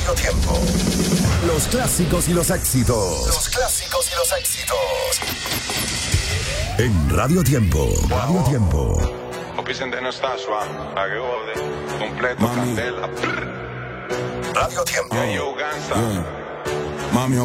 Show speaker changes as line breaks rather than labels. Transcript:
Radio Tiempo. Los clásicos y los éxitos. Los clásicos y los éxitos. En Radio Tiempo. Radio Tiempo.
Completo,
Radio Tiempo.
Mami,